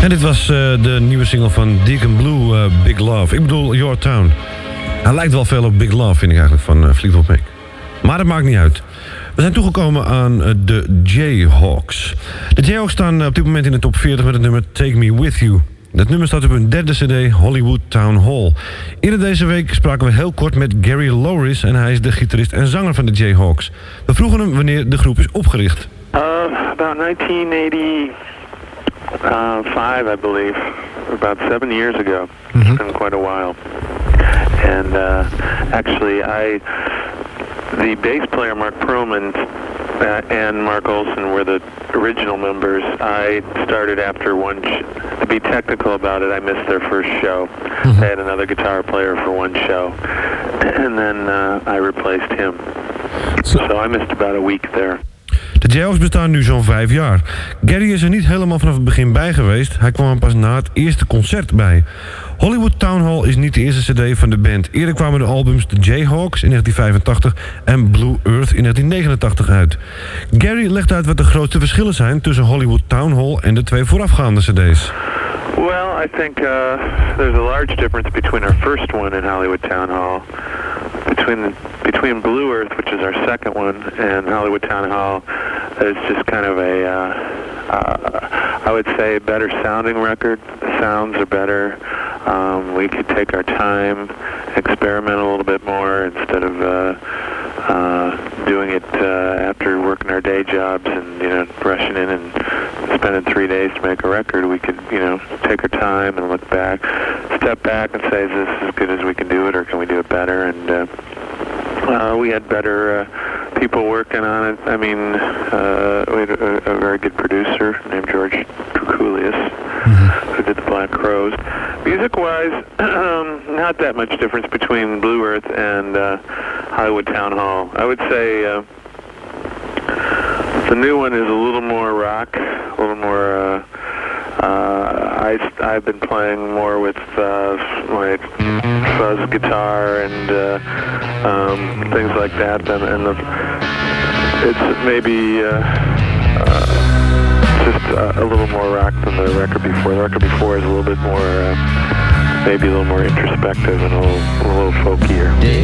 En dit was de nieuwe single van Deacon Blue, Big Love. Ik bedoel, Your Town. Hij lijkt wel veel op Big Love, vind ik eigenlijk, van Fleetwood Mac. Maar dat maakt niet uit. We zijn toegekomen aan de Jayhawks. De Jayhawks staan op dit moment in de top 40 met het nummer Take Me With You. Dat nummer staat op hun derde cd, Hollywood Town Hall. Eerder deze week spraken we heel kort met Gary Louris en hij is de gitarist en zanger van de Jayhawks. We vroegen hem wanneer de groep is opgericht. About 1985, I believe. About 7 years ago. It's been quite a while. And actually, the bass player Mark Perlman and Mark Olson were the original members. I started after one. To be technical about it, I missed their first show. I had another guitar player for one show, and then I replaced him. So I missed about a week there. De Jayhawks bestaan nu zo'n 5 jaar. Gary is er niet helemaal vanaf het begin bij geweest. Hij kwam er pas na het eerste concert bij. Hollywood Town Hall is niet de eerste cd van de band. Eerder kwamen de albums The Jayhawks in 1985 en Blue Earth in 1989 uit. Gary legt uit wat de grootste verschillen zijn tussen Hollywood Town Hall en de 2 voorafgaande cd's. Well, I think there's a large difference between our first one in Hollywood Town Hall. Between Blue Earth, which is our second one, and Hollywood Town Hall, it's just kind of I would say, a better sounding record. The sounds are better. We could take our time, experiment a little bit more instead of doing it after working our day jobs and rushing in and spending 3 days to make a record. We could take our time and look back, step back and say, is this as good as we can do it, or can we do it better? And we had better people working on it. I mean, we had a very good producer named George Kukulius, who did the Black Crowes. Music-wise, not that much difference between Blue Earth and Hollywood Town Hall. I would say the new one is a little more rock, a little more. I've been playing more with my fuzz guitar and things like that, and it's maybe just a little more rock than the record before. The record before is a little bit more, maybe a little more introspective and a little folkier.